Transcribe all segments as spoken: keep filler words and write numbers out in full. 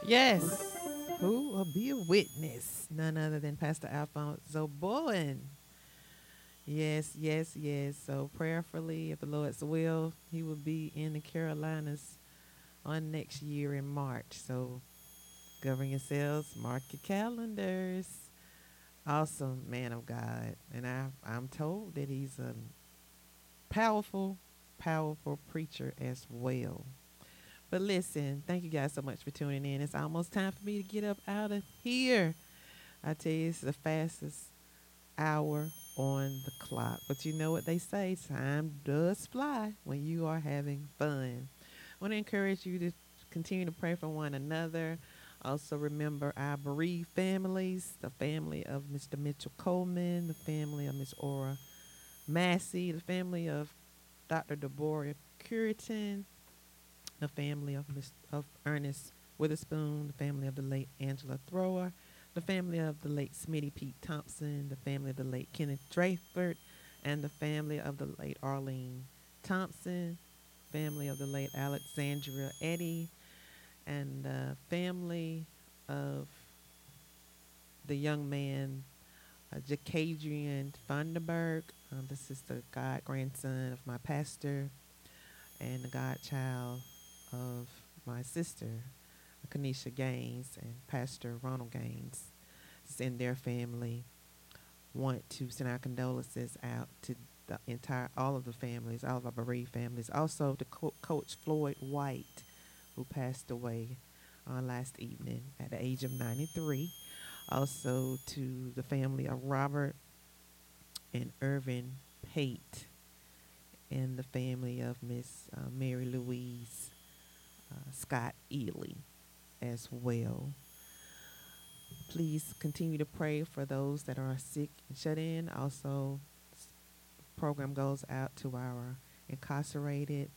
Yes. Who will be a witness? None other than Pastor Alfonso Bowen. Yes, yes, yes. So prayerfully, if the Lord's will, he will be in the Carolinas on next year in March. So govern yourselves, mark your calendars. Awesome man of God. And I, I'm told that he's a powerful, powerful preacher as well. But listen, thank you guys so much for tuning in. It's almost time for me to get up out of here. I tell you, it's the fastest hour on the clock. But you know what they say, time does fly when you are having fun. I want to encourage you to continue to pray for one another. Also remember our bereaved families, the family of Mister Mitchell Coleman, the family of Miss Aura Massey, the family of Doctor Deborah Curitan, the family of Miss of Ernest Witherspoon, the family of the late Angela Thrower, the family of the late Smitty Pete Thompson, the family of the late Kenneth Drayford, and the family of the late Arlene Thompson, family of the late Alexandria Eddy, and the family of the young man uh, Jacadrian Funderburg. Um, this is the god grandson of my pastor and the godchild of my sister, Kanisha Gaines, and Pastor Ronald Gaines. And their family want to send our condolences out to the entire, all of the families, all of our bereaved families. Also to co- Coach Floyd White, who passed away uh, last evening at the age of ninety-three. Also to the family of Robert and Irvin Pate, and the family of Miss uh, Mary Louise uh, Scott Ely as well. Please continue to pray for those that are sick and shut in. Also, this program goes out to our incarcerated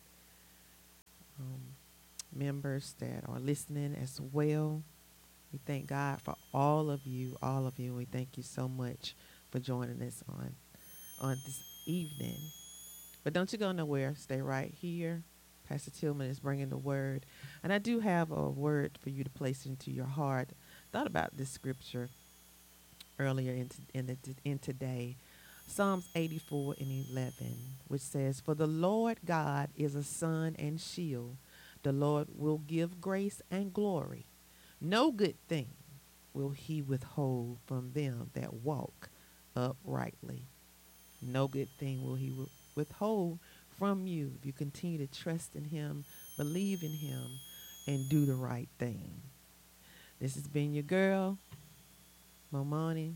um, members that are listening as well. We thank God for all of you, all of you. We thank you so much for joining us on on this evening. But don't you go nowhere. Stay right here. Pastor Tillman is bringing the word. And I do have a word for you to place into your heart. Thought about this scripture earlier in, t- in, the, in today. Psalms eighty-four and eleven, which says, "For the Lord God is a sun and shield. The Lord will give grace and glory. No good thing will he withhold from them that walk uprightly." No good thing will he w- withhold from you if you continue to trust in him, believe in him, and do the right thing. This has been your girl, Momani.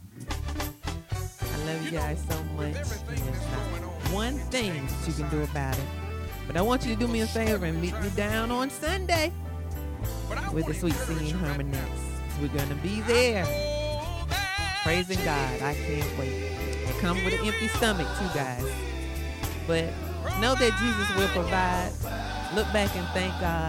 I love you guys so much. And there's not one thing that you can do about it. But I want you to do me a favor and meet me down on Sunday with the Sweet Singing Harmonies. We're going to be there praising God. I can't wait. And come with an empty stomach too, guys. But know that Jesus will provide. Look back and thank God.